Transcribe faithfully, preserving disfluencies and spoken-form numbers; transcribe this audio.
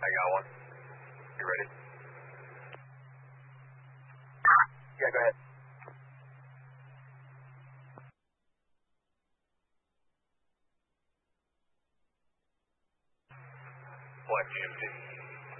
I got one. You ready? Yeah, go ahead. Black G M T.